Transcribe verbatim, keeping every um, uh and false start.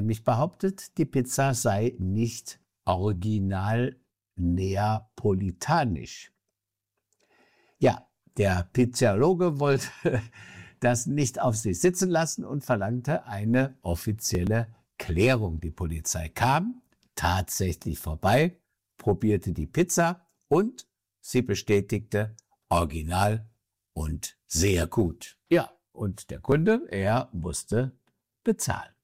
nämlich behauptet, die Pizza sei nicht original neapolitanisch. Ja, der Pizzaiologe wollte das nicht auf sich sitzen lassen und verlangte eine offizielle Klärung. Die Polizei kam tatsächlich vorbei, probierte die Pizza und sie bestätigte original und sehr gut. Ja, und der Kunde, er musste bezahlen.